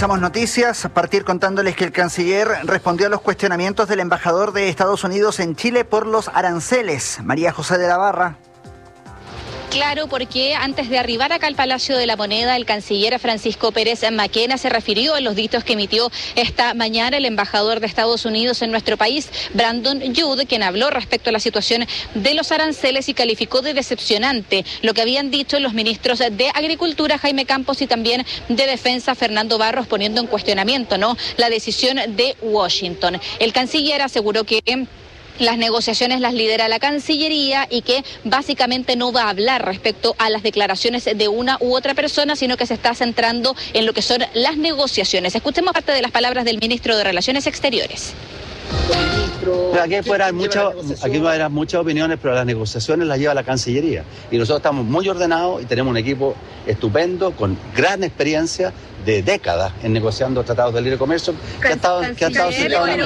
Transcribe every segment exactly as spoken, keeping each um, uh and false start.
Actualizamos noticias, a partir contándoles que el canciller respondió a los cuestionamientos del embajador de Estados Unidos en Chile por los aranceles. María José de la Barra. Claro, porque antes de arribar acá al Palacio de la Moneda, el canciller Francisco Pérez Maquena se refirió a los dichos que emitió esta mañana el embajador de Estados Unidos en nuestro país, Brandon Judd, quien habló respecto a la situación de los aranceles y calificó de decepcionante lo que habían dicho los ministros de Agricultura, Jaime Campos, y también de Defensa, Fernando Barros, poniendo en cuestionamiento, ¿no?, la decisión de Washington. El canciller aseguró que las negociaciones las lidera la Cancillería y que básicamente no va a hablar respecto a las declaraciones de una u otra persona, sino que se está centrando en lo que son las negociaciones. Escuchemos parte de las palabras del ministro de Relaciones Exteriores. Aquí puede haber muchas, aquí va a haber muchas opiniones, pero las negociaciones las lleva la Cancillería. Y nosotros estamos muy ordenados y tenemos un equipo estupendo, con gran experiencia de décadas en negociando tratados de libre comercio, que ha estado, que ha estado sentado en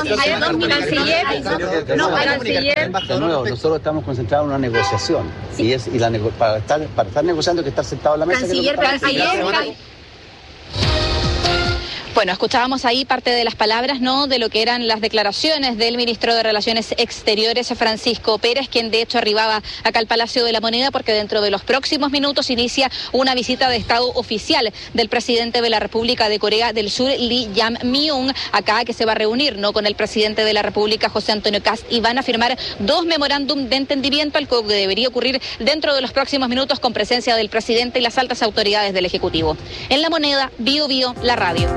De nuevo, nosotros estamos concentrados en una negociación. Y, es, y la nego para, estar, para estar negociando hay que estar sentado en la mesa. Canciller, canciller. Bueno, escuchábamos ahí parte de las palabras, ¿no?, de lo que eran las declaraciones del ministro de Relaciones Exteriores, Francisco Pérez, quien de hecho arribaba acá al Palacio de la Moneda porque dentro de los próximos minutos inicia una visita de Estado oficial del presidente de la República de Corea del Sur, Lee Jae-myung, acá, que se va a reunir, ¿no?, con el presidente de la República, José Antonio Kast, y van a firmar dos memorándum de entendimiento, algo que debería ocurrir dentro de los próximos minutos con presencia del presidente y las altas autoridades del Ejecutivo. En La Moneda, Bio Bio, la radio.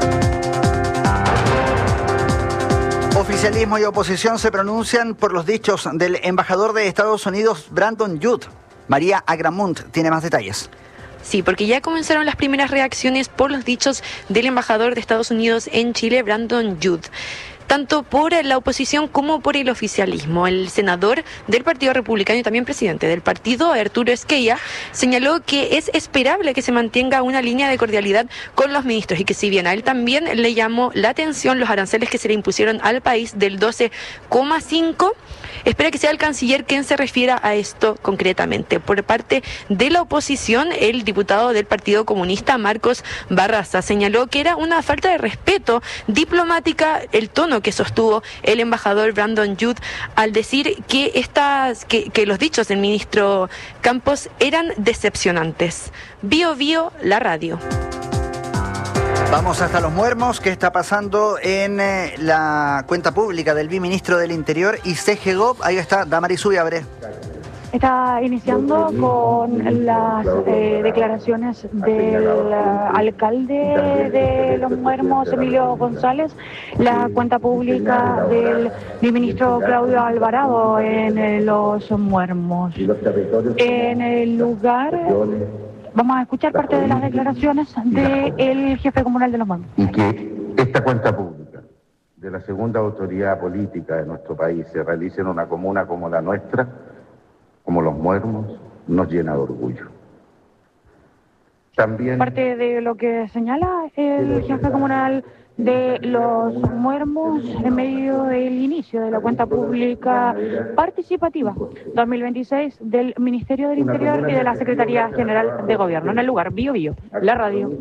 Oficialismo y oposición se pronuncian por los dichos del embajador de Estados Unidos, Brandon Judd. María Agramunt tiene más detalles. Sí, porque ya comenzaron las primeras reacciones por los dichos del embajador de Estados Unidos en Chile, Brandon Judd, tanto por la oposición como por el oficialismo. El senador del Partido Republicano y también presidente del partido, Arturo Esquella, señaló que es esperable que se mantenga una línea de cordialidad con los ministros y que si bien a él también le llamó la atención los aranceles que se le impusieron al país del doce coma cinco, espera que sea el canciller quien se refiera a esto concretamente. Por parte de la oposición, el diputado del Partido Comunista, Marcos Barraza, señaló que era una falta de respeto diplomática el tono que sostuvo el embajador Brandon Judd al decir que estas que, que los dichos del ministro Campos eran decepcionantes. Bio Bio, la radio. Vamos hasta Los Muermos. ¿Qué está pasando en eh, la cuenta pública del viceministro del Interior y C G Gov? Ahí está Damaris Ubiabre. Está iniciando con las eh, declaraciones del uh, alcalde de Los Muermos, Emilio González, la cuenta pública del viceministro Claudio Alvarado en eh, Los Muermos. En el lugar vamos a escuchar parte de las declaraciones del jefe comunal de Los Muermos. Y que esta cuenta pública de la segunda autoridad política de nuestro país se realice en una comuna como la nuestra, como Los Muermos, nos llena de orgullo. También parte de lo que señala el jefe comunal de Los Muermos en medio del inicio de la cuenta pública participativa dos mil veintiséis del Ministerio del Interior y de la Secretaría General de Gobierno. En el lugar, Bio Bio, la radio.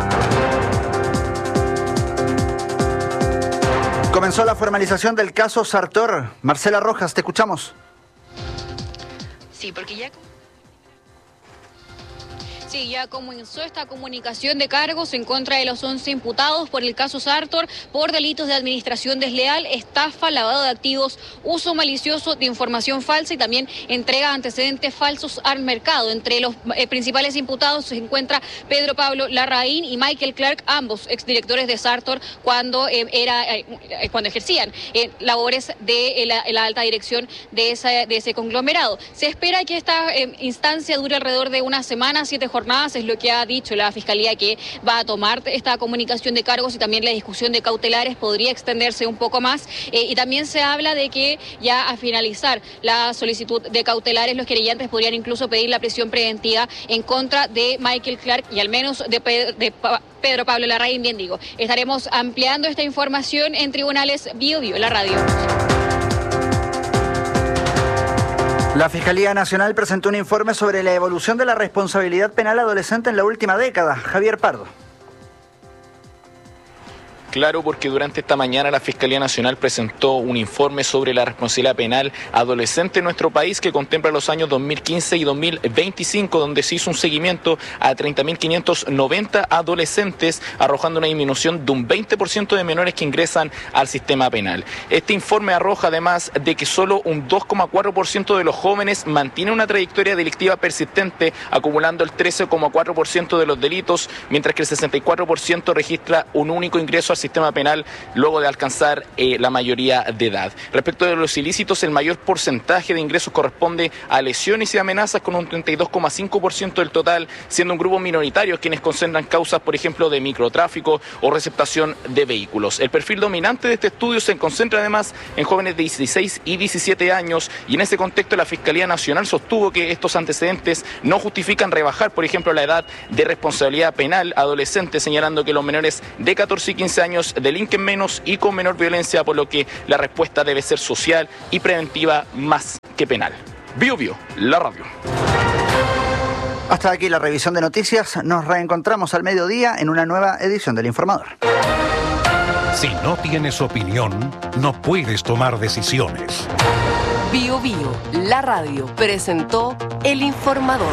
Comenzó la formalización del caso Sartor. Marcela Rojas, te escuchamos. Sí, porque ya... Sí, ya comenzó esta comunicación de cargos en contra de los once imputados por el caso Sartor por delitos de administración desleal, estafa, lavado de activos, uso malicioso de información falsa y también entrega de antecedentes falsos al mercado. Entre los eh, principales imputados se encuentra Pedro Pablo Larraín y Michael Clark, ambos exdirectores de Sartor cuando eh, era eh, cuando ejercían eh, labores de eh, la, la alta dirección de, esa, de ese conglomerado. Se espera que esta eh, instancia dure alrededor de una semana, siete jornadas. Es lo que ha dicho la Fiscalía, que va a tomar esta comunicación de cargos y también la discusión de cautelares podría extenderse un poco más. Eh, y también se habla de que ya a finalizar la solicitud de cautelares, los querellantes podrían incluso pedir la prisión preventiva en contra de Michael Clark y al menos de, Pedro, de Pedro Pablo Larraín, bien digo. Estaremos ampliando esta información en Tribunales Bio Bio, la radio. La Fiscalía Nacional presentó un informe sobre la evolución de la responsabilidad penal adolescente en la última década. Javier Pardo. Claro, porque durante esta mañana la Fiscalía Nacional presentó un informe sobre la responsabilidad penal adolescente en nuestro país que contempla los años dos mil quince y dos mil veinticinco, donde se hizo un seguimiento a treinta mil quinientos noventa adolescentes, arrojando una disminución de un veinte por ciento de menores que ingresan al sistema penal. Este informe arroja además de que solo un dos coma cuatro por ciento de los jóvenes mantiene una trayectoria delictiva persistente, acumulando el trece coma cuatro por ciento de los delitos, mientras que el sesenta y cuatro por ciento registra un único ingreso al sistema penal luego de alcanzar eh, la mayoría de edad. Respecto de los ilícitos, el mayor porcentaje de ingresos corresponde a lesiones y amenazas, con un treinta y dos coma cinco por ciento del total, siendo un grupo minoritario quienes concentran causas, por ejemplo, de microtráfico o receptación de vehículos. El perfil dominante de este estudio se concentra además en jóvenes de dieciséis y diecisiete años, y en ese contexto la Fiscalía Nacional sostuvo que estos antecedentes no justifican rebajar, por ejemplo, la edad de responsabilidad penal adolescente, señalando que los menores de catorce y quince años delinquen menos y con menor violencia, por lo que la respuesta debe ser social y preventiva más que penal. Bio Bio, la radio. Hasta aquí la revisión de noticias. Nos reencontramos al mediodía en una nueva edición del Informador. Si no tienes opinión, no puedes tomar decisiones. Bio Bio, la radio, presentó El Informador.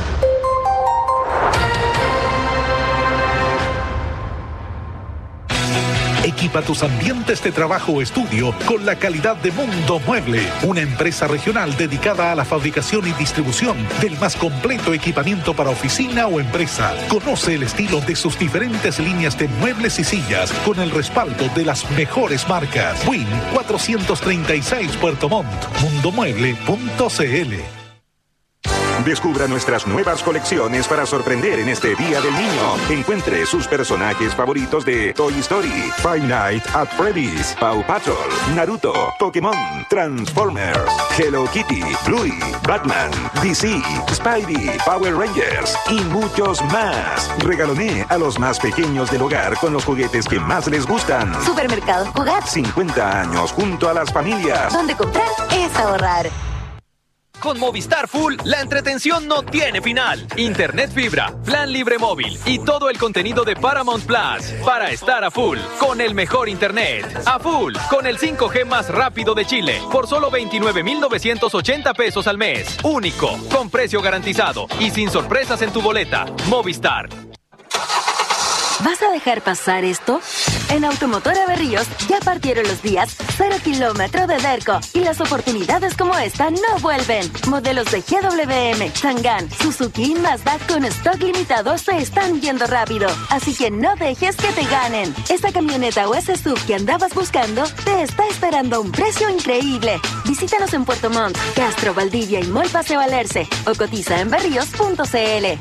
Equipa tus ambientes de trabajo o estudio con la calidad de Mundo Mueble, una empresa regional dedicada a la fabricación y distribución del más completo equipamiento para oficina o empresa. Conoce el estilo de sus diferentes líneas de muebles y sillas con el respaldo de las mejores marcas. Win cuatrocientos treinta y seis Puerto Montt, mundomueble punto cl. Descubra nuestras nuevas colecciones para sorprender en este Día del Niño. Encuentre sus personajes favoritos de Toy Story, Five Nights at Freddy's, Paw Patrol, Naruto, Pokémon, Transformers, Hello Kitty, Bluey, Batman, D C, Spidey, Power Rangers y muchos más. Regalone a los más pequeños del hogar con los juguetes que más les gustan. Supermercados Cugat. cincuenta años junto a las familias. Donde comprar es ahorrar. Con Movistar Full, la entretención no tiene final. Internet fibra, plan libre móvil y todo el contenido de Paramount Plus para estar a full con el mejor internet. A full con el cinco G más rápido de Chile por solo veintinueve mil novecientos ochenta pesos al mes. Único, con precio garantizado y sin sorpresas en tu boleta. Movistar. ¿Vas a dejar pasar esto? En Automotora Berríos ya partieron los días cero kilómetro de Derco y las oportunidades como esta no vuelven. Modelos de G W M, Chang'an, Suzuki y Mazda con stock limitado se están yendo rápido. Así que no dejes que te ganen. Esta camioneta o ese S U V que andabas buscando te está esperando a un precio increíble. Visítanos en Puerto Montt, Castro, Valdivia y Mall Paseo Alerce o cotiza en berríos punto cl.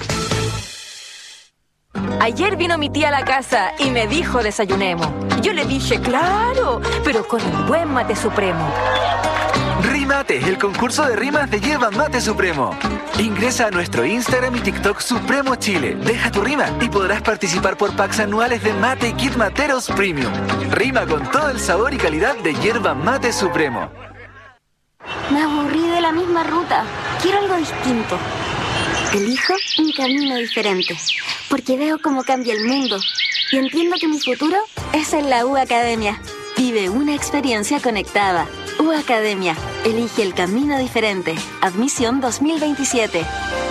Ayer vino mi tía a la casa y me dijo desayunemos. Yo le dije, claro, pero con el buen mate supremo. Rimate, el concurso de rimas de Yerba Mate Supremo. Ingresa a nuestro Instagram y TikTok Supremo Chile. Deja tu rima y podrás participar por packs anuales de mate y kit materos premium. Rima con todo el sabor y calidad de Yerba Mate Supremo. Me aburrí de la misma ruta. Quiero algo distinto. Elijo un camino diferente, porque veo cómo cambia el mundo y entiendo que mi futuro es en la U Academia. Vive una experiencia conectada. U Academia. Elige el camino diferente. Admisión dos mil veintisiete.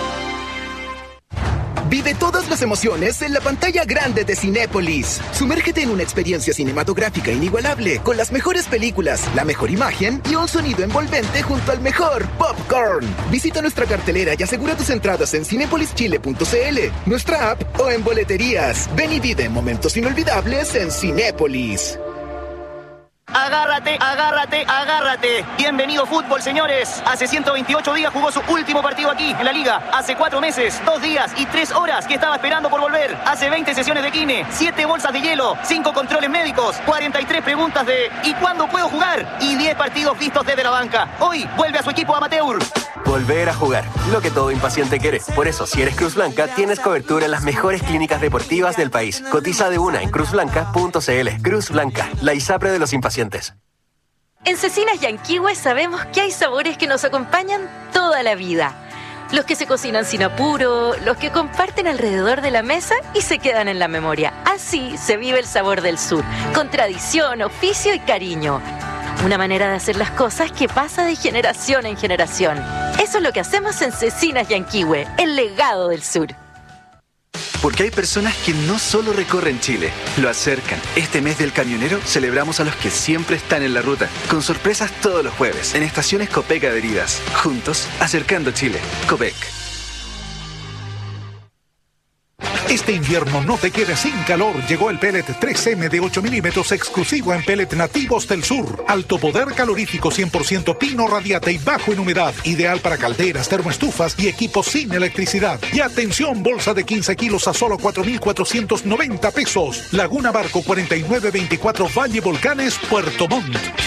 Vive todas las emociones en la pantalla grande de Cinépolis. Sumérgete en una experiencia cinematográfica inigualable, con las mejores películas, la mejor imagen y un sonido envolvente junto al mejor popcorn. Visita nuestra cartelera y asegura tus entradas en cinépolis chile punto cl, nuestra app o en boleterías. Ven y vive momentos inolvidables en Cinépolis. Agárrate, agárrate, agárrate. Bienvenido fútbol, señores. Hace ciento veintiocho días jugó su último partido aquí, en la Liga. Hace cuatro meses, dos días y tres horas que estaba esperando por volver. Hace veinte sesiones de kine, siete bolsas de hielo, cinco controles médicos, cuarenta y tres preguntas de ¿y cuándo puedo jugar? Y diez partidos vistos desde la banca. Hoy vuelve a su equipo amateur. Volver a jugar, lo que todo impaciente quiere. Por eso, si eres Cruz Blanca, tienes cobertura en las mejores clínicas deportivas del país. Cotiza de una en cruz blanca punto cl. Cruz Blanca, la ISAPRE de los impacientes. En Cecinas Yanquihue sabemos que hay sabores que nos acompañan toda la vida. Los que se cocinan sin apuro, los que comparten alrededor de la mesa y se quedan en la memoria. Así se vive el sabor del sur, con tradición, oficio y cariño. Una manera de hacer las cosas que pasa de generación en generación. Eso es lo que hacemos en Cecinas Yanquihue, el legado del sur. Porque hay personas que no solo recorren Chile, lo acercan. Este mes del camionero celebramos a los que siempre están en la ruta, con sorpresas todos los jueves, en estaciones Copec adheridas. Juntos, acercando Chile. Copec. Este invierno no te quedes sin calor. Llegó el pellet tres eme de ocho milímetros exclusivo en pellet nativos del sur. Alto poder calorífico, cien por ciento pino radiate y bajo en humedad. Ideal para calderas, termoestufas y equipos sin electricidad. Y atención, bolsa de quince kilos a solo cuatro mil cuatrocientos noventa pesos. Laguna Barco cuarenta y nueve veinticuatro Valle Volcanes, Puerto Montt.